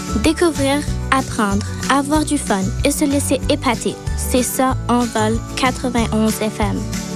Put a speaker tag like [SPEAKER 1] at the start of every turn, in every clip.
[SPEAKER 1] Découvrir, apprendre, avoir du fun et se laisser épater. C'est ça, Envol 91 FM.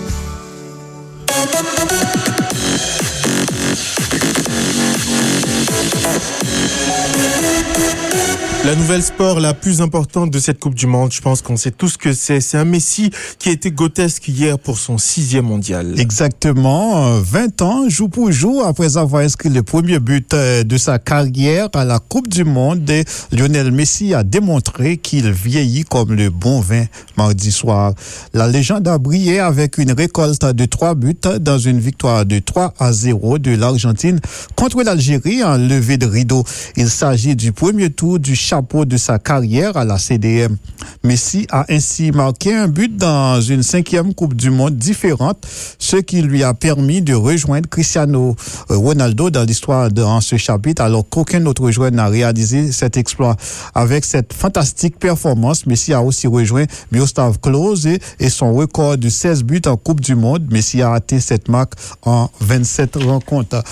[SPEAKER 2] La nouvelle sport la plus importante de cette Coupe du Monde, je pense qu'on sait tous ce que c'est. C'est un Messi qui a été grotesque hier pour son 6e mondial.
[SPEAKER 3] Exactement, 20 ans, jour pour jour, après avoir inscrit le premier but de sa carrière à la Coupe du Monde, Lionel Messi a démontré qu'il vieillit comme le bon vin mardi soir. La légende a brillé avec une récolte de 3 buts dans une victoire de 3-0 de l'Argentine contre l'Algérie en levée de rideau. Il s'agit du premier tour du chapeau de sa carrière à la CDM. Messi a ainsi marqué un but dans une 5e Coupe du Monde différente, ce qui lui a permis de rejoindre Cristiano Ronaldo dans l'histoire dans ce chapitre, alors qu'aucun autre joueur n'a réalisé cet exploit. Avec cette fantastique performance, Messi a aussi rejoint Miroslav Klose et son record de 16 buts en Coupe du Monde. Messi a atteint cette marque en 27 rencontres.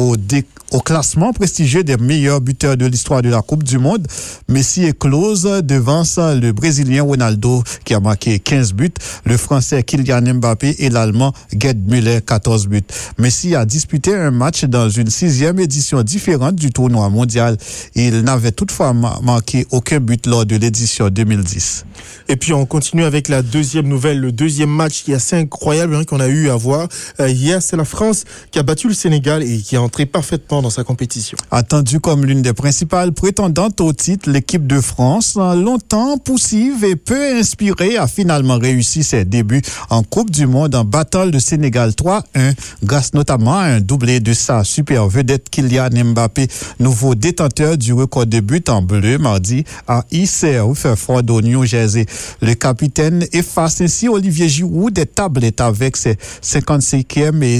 [SPEAKER 3] Au classement prestigieux des meilleurs buteurs de l'histoire de la Coupe du Monde, Messi est close devant le Brésilien Ronaldo qui a marqué 15 buts, le Français Kylian Mbappé et l'Allemand Gerd Müller 14 buts. Messi a disputé un match dans une 6e édition différente du tournoi mondial. Il n'avait toutefois marqué aucun but lors de l'édition 2010.
[SPEAKER 2] Et puis on continue avec la deuxième nouvelle, le deuxième match qui est assez incroyable qu'on a eu à voir. Hier, c'est la France qui a battu le Sénégal et qui est entrée parfaitement dans sa compétition.
[SPEAKER 3] Attendue comme l'une des principales prétendantes au titre, l'équipe de France, longtemps poussive et peu inspirée, a finalement réussi ses débuts en Coupe du Monde en battant le Sénégal 3-1, grâce notamment à un doublé de sa super vedette Kylian Mbappé, nouveau détenteur du record de buts en bleu mardi à Fairford au New Jersey. Le capitaine efface ainsi Olivier Giroud des tablettes avec ses 55e et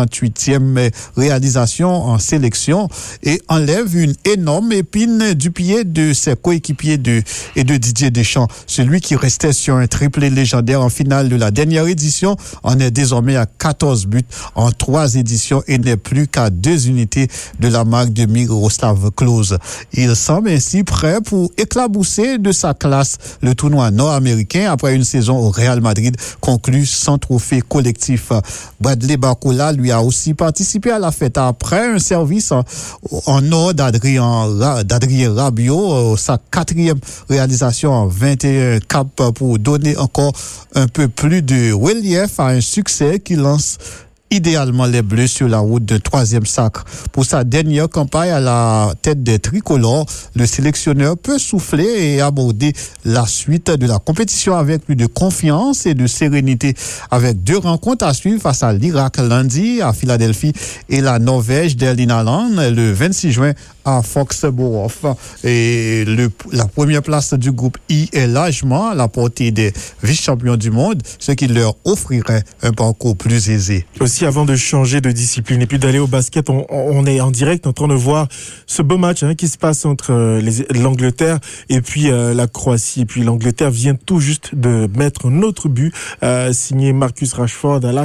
[SPEAKER 3] 58e réalisations en sélection et enlève une énorme épine du pied de ses coéquipiers et de Didier Deschamps. Celui qui restait sur un triplé légendaire en finale de la dernière édition en est désormais à 14 buts en 3 éditions et n'est plus qu'à 2 unités de la marque de Miroslav Klose. Il semble ainsi prêt pour éclabousser de sa classe le tournoi nord-américain après une saison au Real Madrid conclue sans trophée collectif. Bradley Barcola lui a aussi participé à la fête après un service en or d'Adrien Rabiot, sa 4e réalisation en 21 caps pour donner encore un peu plus de relief à un succès qui lance idéalement les Bleus sur la route d'un 3e sacre. Pour sa dernière campagne à la tête des tricolores, le sélectionneur peut souffler et aborder la suite de la compétition avec plus de confiance et de sérénité, avec 2 rencontres à suivre face à l'Irak lundi à Philadelphie et la Norvège d'Erling Haaland le 26 juin à Foxborough. Et la première place du groupe I est largement à la portée des vice-champions du monde, ce qui leur offrirait un parcours plus aisé.
[SPEAKER 2] Aussi, avant de changer de discipline et puis d'aller au basket, on est en direct en train de voir ce beau match qui se passe entre l'Angleterre et puis la Croatie. Et puis l'Angleterre vient tout juste de mettre un autre but signé Marcus Rashford à la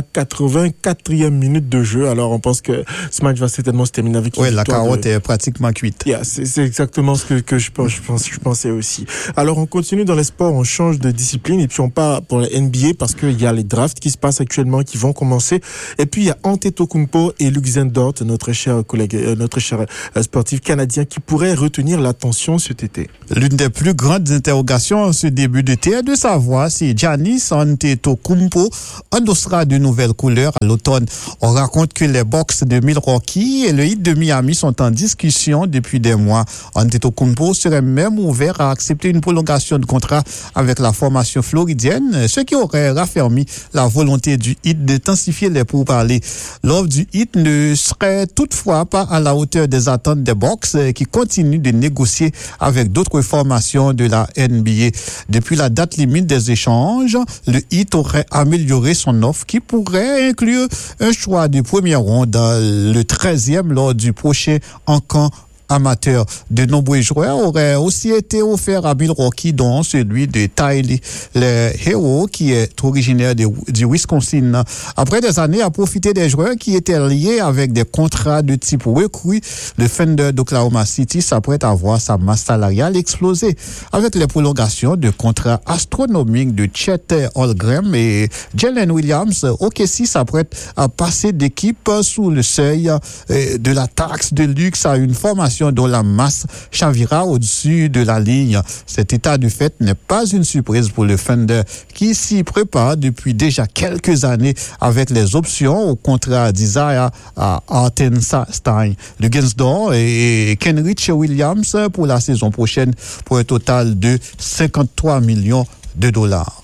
[SPEAKER 2] 84e minute de jeu. Alors on pense que ce match va certainement se terminer avec une victoire.
[SPEAKER 3] Oui, la carotte est pratiquement cuite.
[SPEAKER 2] Yeah, c'est exactement ce que je pensais aussi. Alors on continue dans les sports, on change de discipline et puis on part pour la NBA parce qu'il y a les drafts qui se passent actuellement qui vont commencer. Et puis il y a Antetokounmpo et Luxembourg, notre cher collègue, notre cher sportif canadien qui pourrait retenir l'attention cet été.
[SPEAKER 3] L'une des plus grandes interrogations en ce début d'été est de savoir si Giannis Antetokounmpo endossera de nouvelles couleurs à l'automne. On raconte que les Bucks de Milwaukee et le Heat de Miami sont en discussion depuis des mois. Antetokounmpo serait même ouvert à accepter une prolongation de contrat avec la formation floridienne, ce qui aurait raffermi la volonté du Heat d'intensifier les pourparlers. L'offre du Heat ne serait toutefois pas à la hauteur des attentes des Bucks qui continuent de négocier avec d'autres formations de la NBA. Depuis la date limite des échanges, le Heat aurait amélioré son offre qui pourrait inclure un choix de première ronde, le 13e lors du prochain encamp amateur. De nombreux joueurs auraient aussi été offerts à Milwaukee, dont celui de Tyler Hero, qui est originaire du Wisconsin. Après des années à profiter des joueurs qui étaient liés avec des contrats de type recrue, le Thunder d'Oklahoma City s'apprête à voir sa masse salariale exploser. Avec les prolongations de contrats astronomiques de Chet Holmgren et Jalen Williams, OKC s'apprête à passer d'équipe sous le seuil de la taxe de luxe à une formation dont la masse chavira au-dessus de la ligne. Cet état de fait n'est pas une surprise pour le Thunder qui s'y prépare depuis déjà quelques années avec les options au contrat d'Isaiah Hartenstein, Luguensdorf et Kenrich Williams pour la saison prochaine pour un total de 53 millions de dollars.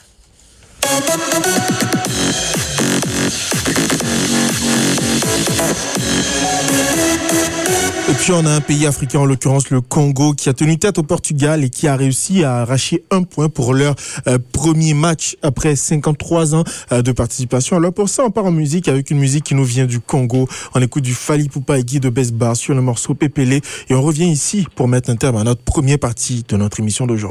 [SPEAKER 2] Et puis on a un pays africain, en l'occurrence le Congo, qui a tenu tête au Portugal et qui a réussi à arracher 1 point pour leur premier match après 53 ans de participation. Alors pour ça, on part en musique avec une musique qui nous vient du Congo. On écoute du Fally Ipupa et Guy de Besbar sur le morceau Pépélé et on revient ici pour mettre un terme à notre première partie de notre émission d'aujourd'hui.